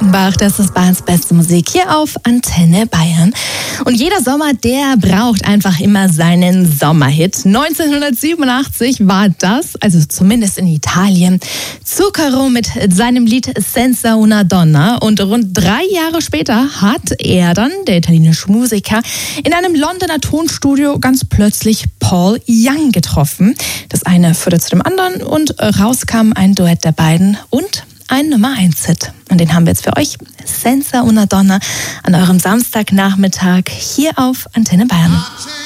Offenbach, das ist Bayerns beste Musik hier auf Antenne Bayern. Und jeder Sommer, der braucht einfach immer seinen Sommerhit. 1987 war das, also zumindest in Italien, Zucchero mit seinem Lied Senza una donna. Und rund 3 Jahre später hat er dann, der italienische Musiker, in einem Londoner Tonstudio ganz plötzlich Paul Young getroffen. Das eine führte zu dem anderen und rauskam ein Duett der beiden und ein Nummer-1-Hit. Und den haben wir jetzt für euch. Senza una donna an eurem Samstagnachmittag hier auf Antenne Bayern.